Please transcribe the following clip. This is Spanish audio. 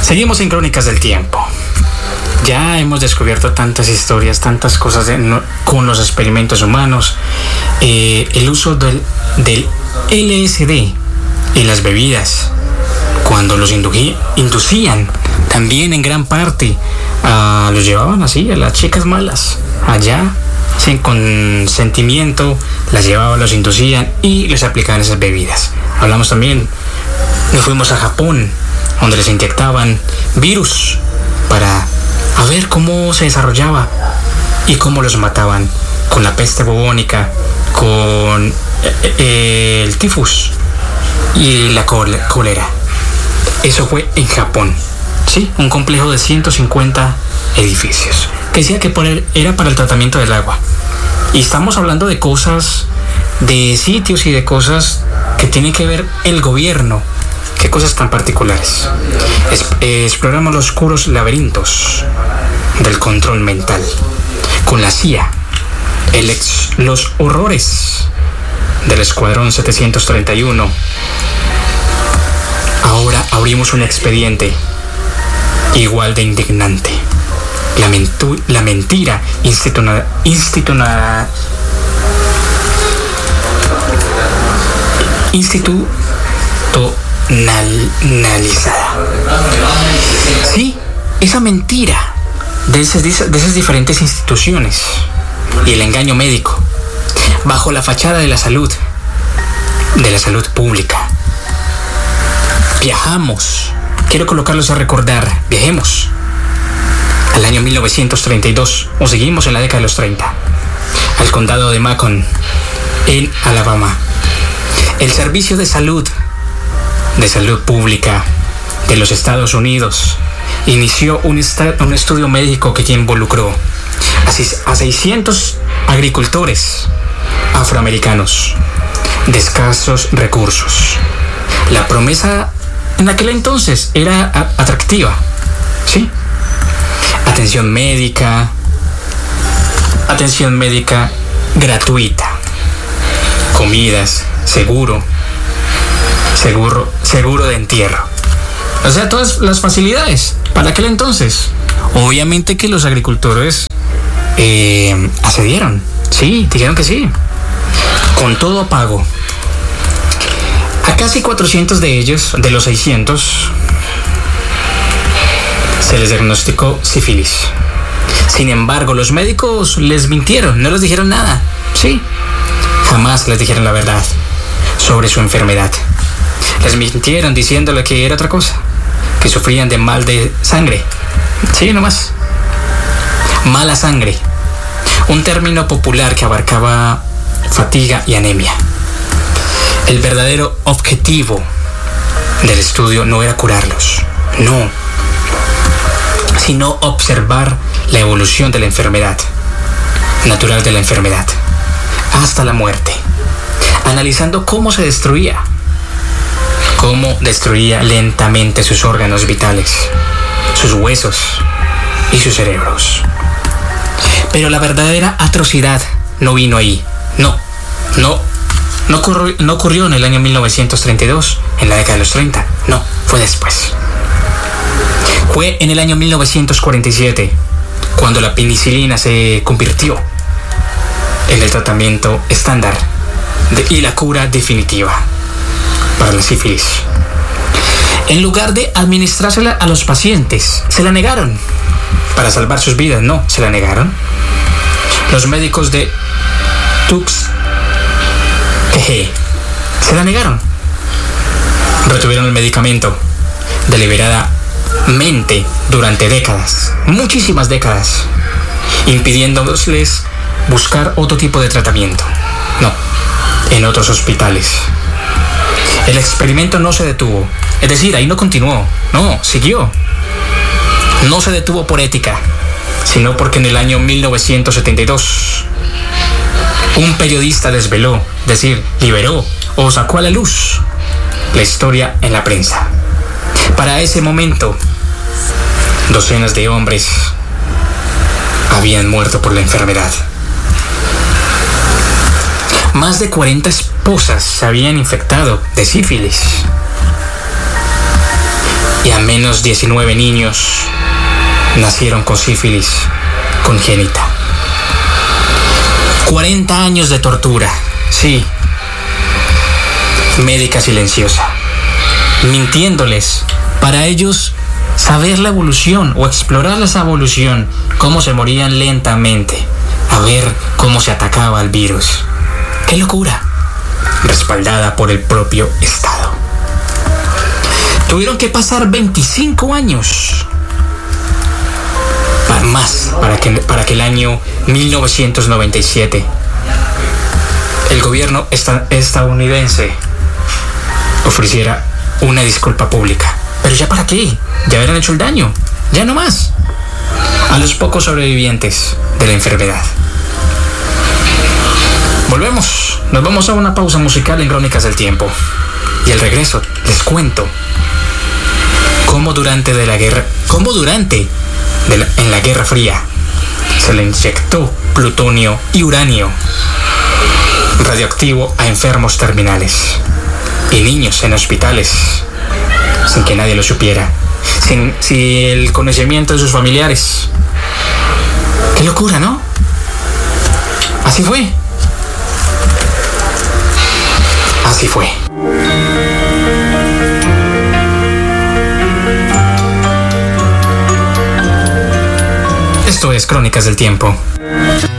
Seguimos en Crónicas del Tiempo. Ya hemos descubierto tantas historias, tantas cosas con los experimentos humanos, el uso del LSD en las bebidas, cuando los inducían, también en gran parte los llevaban así a las chicas malas, allá, sin consentimiento, las llevaban, los inducían y les aplicaban esas bebidas. Hablamos también, nos fuimos a Japón, donde les inyectaban virus para a ver cómo se desarrollaba y cómo los mataban con la peste bubónica, con el tifus y la cólera. Eso fue en Japón, ¿sí? Un complejo de 150 edificios que decía que era para el tratamiento del agua. Y estamos hablando de cosas, de sitios y de cosas que tienen que ver el gobierno. Qué cosas tan particulares. Exploramos los oscuros laberintos del control mental con la CIA, los horrores del Escuadrón 731. Ahora abrimos un expediente igual de indignante. La mentira institucionalizada. Sí, esa mentira de esas diferentes instituciones y el engaño médico bajo la fachada de la salud pública. Viajamos, quiero colocarlos a recordar, viajemos al año 1932, o seguimos en la década de los 30, al condado de Macon, en Alabama. El Servicio de Salud Pública de los Estados Unidos inició un estudio médico que involucró a 600 agricultores afroamericanos de escasos recursos. La promesa en aquel entonces era atractiva, ¿sí? Atención médica gratuita, comidas, seguro de entierro. O sea, todas las facilidades para aquel entonces. Obviamente que los agricultores accedieron. Sí, dijeron que sí. Con todo pago. A casi 400 de ellos, de los 600, se les diagnosticó sífilis. Sin embargo, los médicos les mintieron, no les dijeron nada. Sí, jamás les dijeron la verdad sobre su enfermedad. Les mintieron diciéndole que era otra cosa, que sufrían de mal de sangre. Sí, nomás. Mala sangre. Un término popular que abarcaba fatiga y anemia. El verdadero objetivo del estudio no era curarlos, no, sino observar la evolución de la enfermedad, natural de la enfermedad, hasta la muerte, analizando cómo destruía lentamente sus órganos vitales, sus huesos y sus cerebros. Pero la verdadera atrocidad no vino ahí, no ocurrió en el año 1932, en la década de los 30, no, fue después. Fue en el año 1947 cuando la penicilina se convirtió en el tratamiento estándar y la cura definitiva para la sífilis. En lugar de administrársela a los pacientes, se la negaron para salvar sus vidas. No, se la negaron. Los médicos de Tuskegee se la negaron. Retuvieron el medicamento deliberadamente durante décadas, muchísimas décadas, impidiéndoles buscar otro tipo de tratamiento. No, en otros hospitales. El experimento no se detuvo, es decir, ahí no continuó, no, siguió. No se detuvo por ética, sino porque en el año 1972 un periodista desveló, es decir, liberó o sacó a la luz la historia en la prensa. Para ese momento, docenas de hombres habían muerto por la enfermedad. Más de 40 esposas se habían infectado de sífilis. y al menos 19 niños nacieron con sífilis congénita. 40 años de tortura, sí, médica silenciosa, mintiéndoles para ellos saber la evolución o explorar esa evolución, cómo se morían lentamente, a ver cómo se atacaba el virus. ¡Qué locura! Respaldada por el propio Estado. Tuvieron que pasar 25 años para que el año 1997 el gobierno estadounidense ofreciera una disculpa pública. ¿Pero ya para qué? Ya habían hecho el daño. Ya no más. A los pocos sobrevivientes de la enfermedad. Volvemos. Nos vamos a una pausa musical en Crónicas del Tiempo. Y al regreso les cuento cómo en la Guerra Fría se le inyectó plutonio y uranio radioactivo a enfermos terminales y niños en hospitales sin que nadie lo supiera, sin el conocimiento de sus familiares. ¡Qué locura!, ¿no? Así fue. Así fue. Esto es Crónicas del Tiempo.